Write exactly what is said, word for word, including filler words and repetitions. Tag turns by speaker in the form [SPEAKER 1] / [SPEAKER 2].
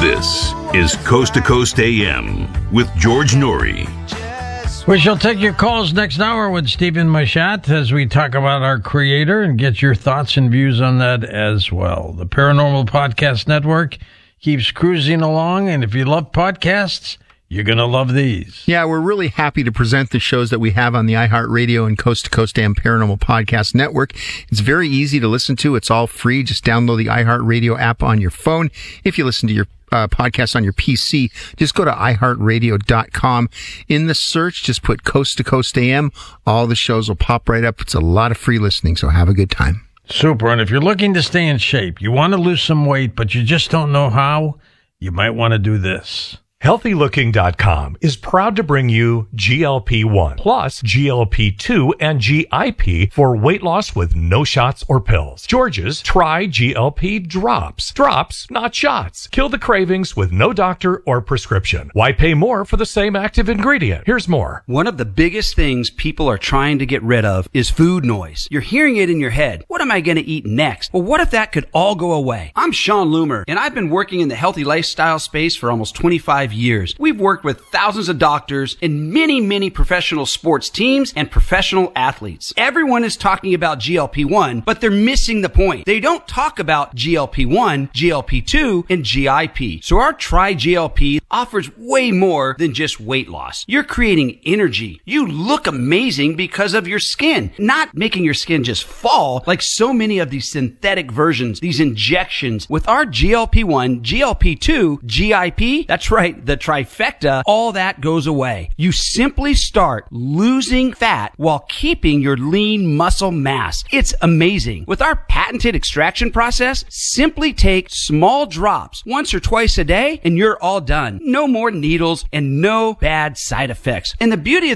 [SPEAKER 1] This is Coast to Coast A M with George Noory.
[SPEAKER 2] We shall take your calls next hour with Stephen Machat as we talk about our creator and get your thoughts and views on that as well. The Paranormal Podcast Network keeps cruising along, and if you love podcasts, you're going to love these.
[SPEAKER 3] Yeah, we're really happy to present the shows that we have on the iHeartRadio and Coast to Coast A M Paranormal Podcast Network. It's very easy to listen to. It's all free. Just download the iHeartRadio app on your phone. If you listen to your uh, podcast on your P C, just go to i heart radio dot com. In the search, just put Coast to Coast A M. All the shows will pop right up. It's a lot of free listening, so have a good time.
[SPEAKER 2] Super. And if you're looking to stay in shape, you want to lose some weight, but you just don't know how, you might want to do this.
[SPEAKER 4] Healthy Looking dot com is proud to bring you G L P one plus G L P two and G I P for weight loss with no shots or pills. George's Try G L P Drops. Drops, not shots. Kill the cravings with no doctor or prescription. Why pay more for the same active ingredient? Here's more.
[SPEAKER 5] One of the biggest things people are trying to get rid of is food noise. You're hearing it in your head. What am I going to eat next? Well, what if that could all go away? I'm Sean Loomer, and I've been working in the healthy lifestyle space for almost twenty-five years. We've worked with thousands of doctors and many, many professional sports teams and professional athletes. Everyone is talking about G L P one, but they're missing the point. They don't talk about G L P one, G L P two, and G I P. So our Try G L P offers way more than just weight loss. You're creating energy. You look amazing because of your skin, not making your skin just fall like so many of these synthetic versions, these injections. With our G L P one, G L P two, G I P, that's right, the trifecta, all that goes away. You simply start losing fat while keeping your lean muscle mass. It's amazing. With our patented extraction process, simply take small drops once or twice a day and you're all done. No more needles and no bad side effects. And the beauty of